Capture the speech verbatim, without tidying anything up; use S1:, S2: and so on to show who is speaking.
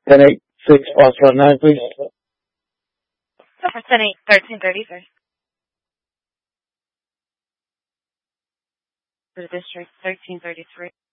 S1: ten eight six Foxtrot nine, please.
S2: ten eight, thirteen thirty-three. For the district, thirteen thirty-three.